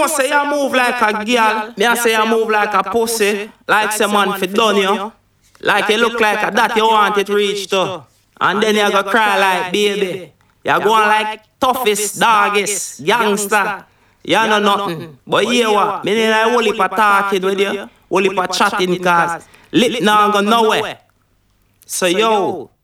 know say you move like a girl. Me I say you move like a pussy. Like some man fi done you. Like you look like a that you want it reach to. And then you go cry like baby. You go on like toughest, doggest, gangster. You know nothing. But here what? Me need a whole heap of talking with you. Whole heap of chatting cause lit now go nowhere. So yo,